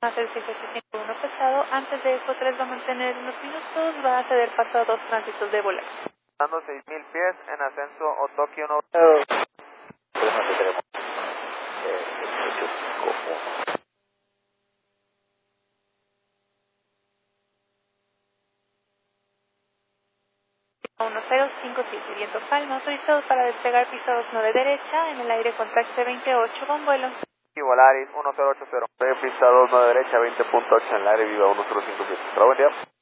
hacer 6851 pesado. Antes de eso, 3 va a mantener unos minutos, va a ceder paso a 2 tránsitos de volar. Dando 6.000 pies en ascenso o Tokio no. Tenemos 851. 1057, viento calma, autorizado para despegar piso 29 derecha, en el aire con taxi 28 con vuelo. Y Volaris 1080. Pista 29 derecha, 20.8 en el aire, viva 1057. Buen día.